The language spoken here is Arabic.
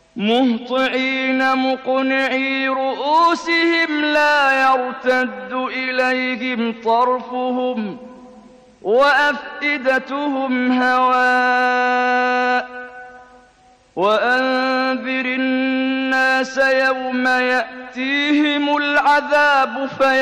مهطعين مقنعي رؤوسهم لا يرتد إليهم طرفهم وأفئدتهم هواء وأنذر الناس يوم يأتيهم العذاب